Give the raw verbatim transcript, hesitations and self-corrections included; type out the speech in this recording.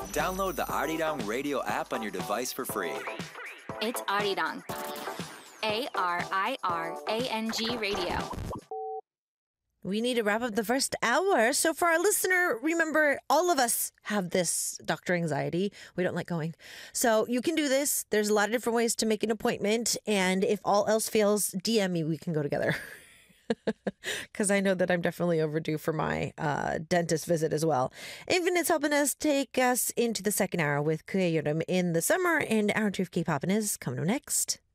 Download the Arirang Radio app on your device for free. It's Arirang. A R I R A N G Radio. We need to wrap up the first hour. So for our listener, remember, all of us have this doctor anxiety. We don't like going. So you can do this. There's a lot of different ways to make an appointment. And if all else fails, D M me. We can go together. Because I know that I'm definitely overdue for my uh, dentist visit as well. Infinite's helping us take us into the second hour with Kuya Yoram in the summer. And hour two of K-pop is coming up next.